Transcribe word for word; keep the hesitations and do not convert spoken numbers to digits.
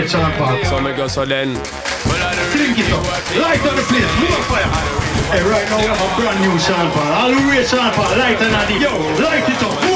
rate Sean Paul. So me go so then. Flink it up. Light on the place. More fire. Hey, right now we have a brand new Sean Paul. All who rate Sean Paul. Light on the. Yo, light it up.